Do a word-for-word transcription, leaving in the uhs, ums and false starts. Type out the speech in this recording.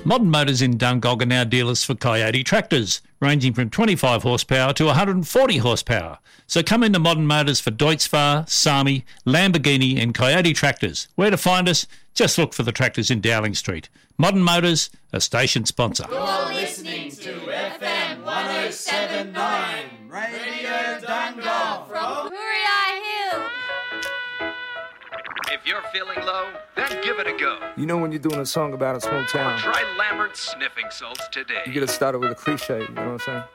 Modern Motors in Dungog are now dealers for Coyote tractors, ranging from twenty-five horsepower to one hundred forty horsepower. So come into Modern Motors for Deutz-Fahr, Sami, Lamborghini and Coyote tractors. Where to find us? Just look for the tractors in Dowling Street. Modern Motors, a station sponsor. You're listening to F M one oh seven point nine, Radio Dungog from Cooree Hill. If you're feeling low, then give it a go. You know when you're doing a song about a small town, Try Lambert's Sniffing Salts today. you gotta start it with a cliche, you know what I'm saying?